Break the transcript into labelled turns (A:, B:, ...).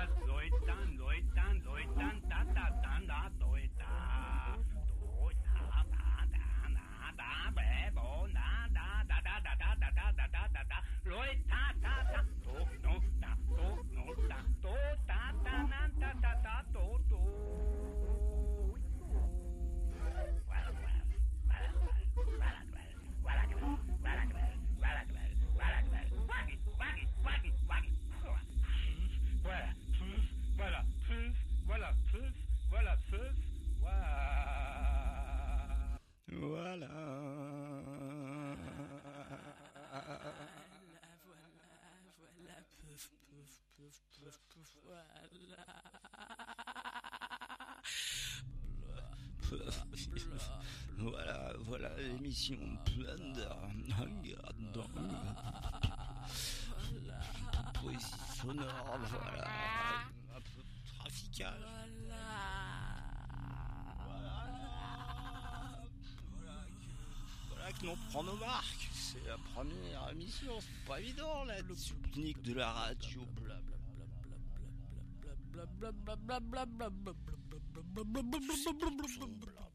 A: Voilà l'émission pleine de poésie sonore, voilà, un peu traficale. Voilà que l'on prend nos marques. C'est la première émission, c'est pas évident là, le technique de la radio, blablabla.